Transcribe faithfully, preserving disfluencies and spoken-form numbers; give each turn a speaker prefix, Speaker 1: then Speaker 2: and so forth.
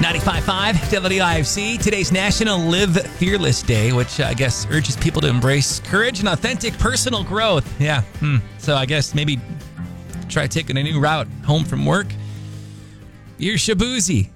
Speaker 1: ninety-five point five W I F C. Today's National Live Fearless Day, which I guess urges people to embrace courage and authentic personal growth. Yeah. Hmm. So I guess maybe try taking a new route home from work. You're Shabuzi.